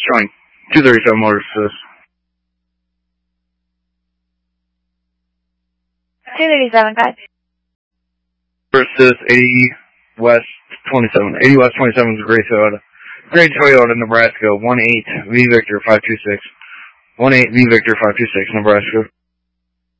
Showing 237 Motors Assist. 237, guys. Assist 80 West 27. 80 West 27 is a Gray Toyota, Nebraska. 18 V Victor 526. 18 V Victor 526, Nebraska.